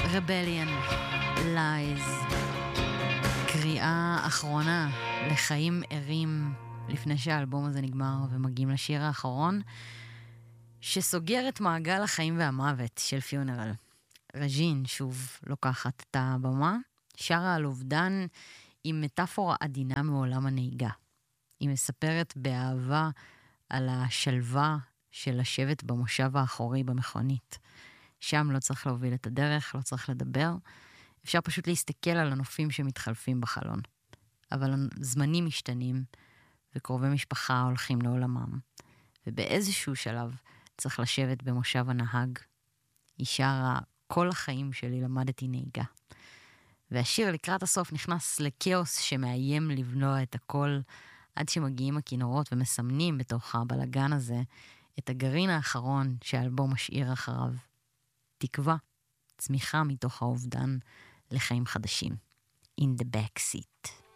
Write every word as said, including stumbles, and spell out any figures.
Rebellion, Lies, קריאה אחרונה לחיים ערים לפני שהאלבום הזה נגמר ומגיעים לשיר האחרון שסוגר את מעגל החיים והמוות של פיונרל. רג'ין שוב לוקחת את הבמה, שרה על אובדן עם מטאפורה עדינה מעולם הנהיגה. היא מספרת באהבה על השלווה של לשבת במושב האחורי במכונית. שם לא צריך להוביל את הדרך, לא צריך לדבר. אפשר פשוט להסתכל על הנופים שמתחלפים בחלון. אבל הזמנים משתנים, וקרובי משפחה הולכים לעולמם. ובאיזשהו שלב צריך לשבת במושב הנהג. היא שרה, כל החיים שלי למדתי נהיגה. והשיר לקראת הסוף נכנס לקאוס שמאיים לבלוע את הכל, עד שמגיעים הכינורות ומסמנים בתוך הבלגן הזה את הגרעין האחרון שהאלבום משאיר אחריו. תקווה, צמיחה מתוך האובדן לחיים חדשים. In the backseat.